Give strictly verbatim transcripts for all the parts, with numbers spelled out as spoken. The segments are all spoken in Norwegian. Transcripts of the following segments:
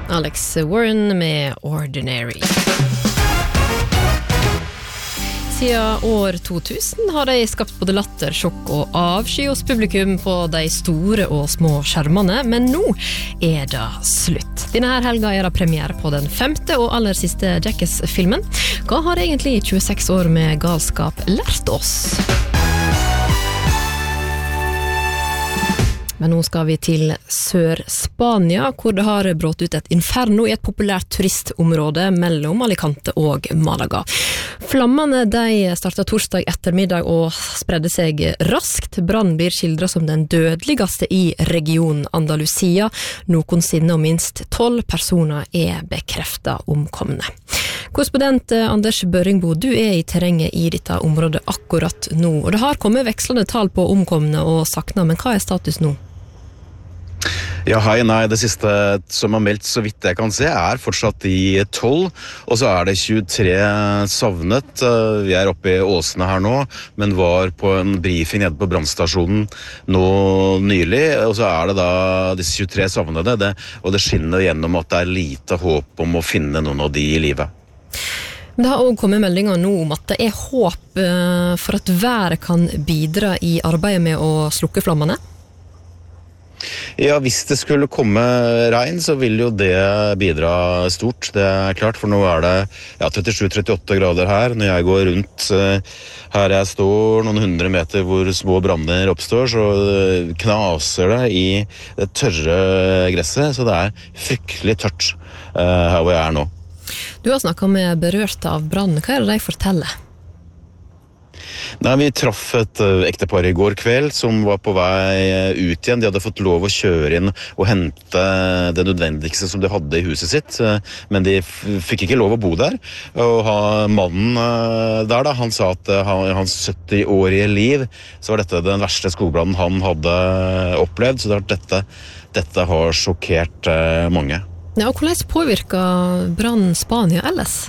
Alex Warren med Ordinary. Siden år to tusen har de skapt både latter, sjokk og avsky hos publikum på de store og små skjermene, men nå er det slutt. Denne her helga er det premiere på den femte og aller siste Jackass-filmen. Hva har egentlig tjueseks år med galskap lært oss? Men nå skal vi til Sør-Spania, hvor det har brått ut et inferno i et populært turistområde mellom Alicante og Malaga. Flammene de startet torsdag ettermiddag og spredde seg raskt. Brann blir skildret som den dødeligste i regionen Andalusia. Noensinne og minst tolv personer er bekreftet omkomne. Korrespondent Anders Børringbo, du er i terrenget i dette området akkurat nå. Og det har kommet vekslende tall på omkomne og sakna, men hva er status nå? Ja, hei, nei, det siste som er meldt så vidt jeg kan se er fortsatt i tolv, og så er det tjuetre savnet. Vi er oppe i Åsene her nå, men var på en briefing nede på brannstasjonen nå nylig, og så er det da disse tjuetre savnede, det, og det skinner gjennom at det er lite håp om å finne noen av de i livet. Men det har også kommet meldinger nå om at det er håp for at været kan bidra i arbeidet med å slukke flammene. Ja, hvis det skulle komme regn, så vil jo det bidra stort, det er klart, for nå er det ja, trettisju til trettiåtte grader her. Når jeg går rundt her jeg står, noen hundre meter hvor små branner oppstår, så knaser det i det tørre gresset, så det er fryktelig tørt her hvor jeg er nå. Du har snakket med berørte av brann. Hva er det de forteller? Nei, vi traff et ektepar i går kveld som var på vei ut igjen. De hadde fått lov å kjøre inn og hente det nødvendigste som de hadde i huset sitt, men de fikk ikke lov å bo der. Og mannen der da, han sa at i hans sytti-årige liv så var dette den verste skogbrannen han hadde opplevd, så dette, dette har sjokkert mange. Ja, og hvordan påvirker brann Spania ellers?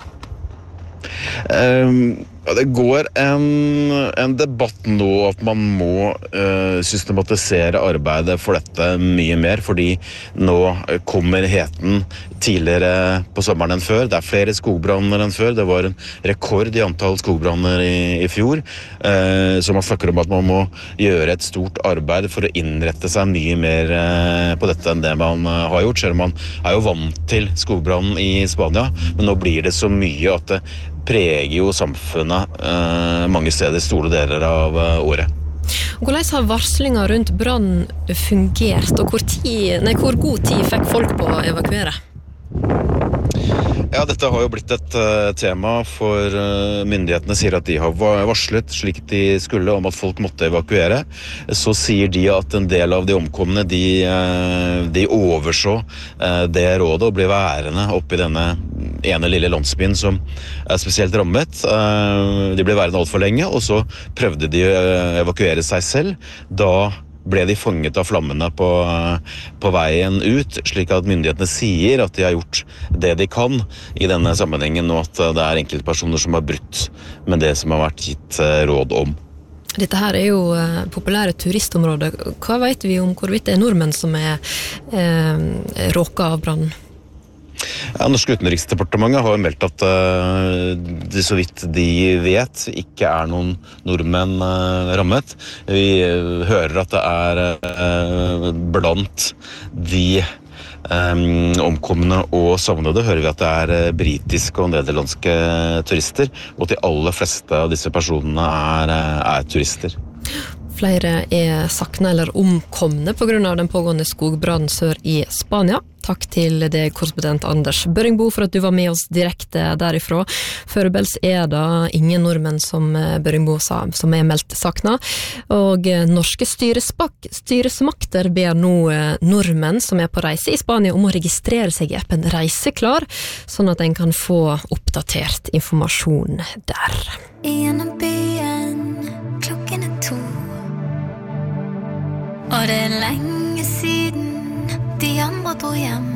Um, ja, det går en, en debatt nå at man må uh, systematisere arbeidet for dette mye mer, fordi nå kommer heten tidligere på sommeren enn før. Det er flere skogbranner enn før. Det var en rekord i antall skogbranner i, i fjor, uh, så man snakker om at man må gjøre et stort arbeid for å innrette seg mye mer uh, på dette enn det man uh, har gjort, selv om man er jo vant til skogbrann i Spania, men nå blir det så mye at det preger jo samfunnet eh, mange steder store deler av eh, året. Hvordan har varslinga rundt brann fungert, og hvor, tid, nei, hvor god tid fikk folk på å evakuere? Ja, dette har jo blitt et uh, tema, for uh, myndighetene sier at de har varslet slik de skulle om at folk måtte evakuere. Så sier de at en del av de omkomne, de, uh, de overså uh, det rådet og ble værende oppe i denne ene lille landsbyen som er spesielt rammet. Uh, de ble værende alt for lenge, og så prøvde de å evakuere seg selv. Da ble de fanget av flammene på, på veien ut, slik at myndighetene sier at de har gjort det de kan i denne sammenhengen, og at det er enkelte personer som har brutt med det som har vært gitt råd om. Dette her er jo populære turistområder. Hva vet vi om hvorvidt det er nordmenn som er eh, råket av brannen? Ja, Norske utenriksdepartementet har meldt at uh, de, så vidt de vet, ikke er noen nordmenn uh, rammet. Vi uh, hører at det er uh, blant de um, omkomne og savnede, hører vi at det er uh, britiske og nederlandske turister, og de aller fleste av disse personene er, uh, er turister. Flere er sakna eller omkomne på grunn av den pågående skogbrannen sør i Spania. Takk til deg, korrespondent Anders Børringbo, for at du var med oss direkte derifra. Foreløpig er det ingen nordmenn, som Børringbo sa, som er meldt sakna. Og norske styresmakter ber nå nordmenn som er på reise i Spania om å registrere seg i appen Reiseklar, sånn at en kan få oppdatert informasjon der. Gjennom byen, klokken er to. Og det er lenge siden de andre dro hjem.